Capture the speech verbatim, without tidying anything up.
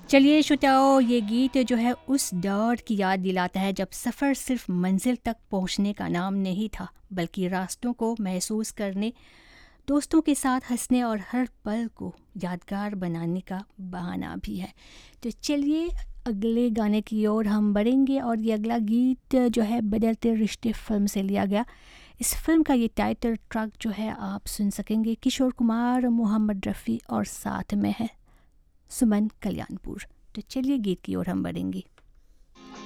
चलिए श्रोताओ, ये गीत जो है उस दौर की याद दिलाता है जब सफ़र सिर्फ मंजिल तक पहुंचने का नाम नहीं था, बल्कि रास्तों को महसूस करने, दोस्तों के साथ हंसने और हर पल को यादगार बनाने का बहाना भी है। तो चलिए अगले गाने की ओर हम बढ़ेंगे और ये अगला गीत जो है बदलते रिश्ते फिल्म से लिया गया। इस फिल्म का ये टाइटल ट्रैक जो है आप सुन सकेंगे, किशोर कुमार, मोहम्मद रफ़ी और साथ में है सुमन कल्याणपुर। तो चलिए गीत की ओर हम बढ़ेंगे।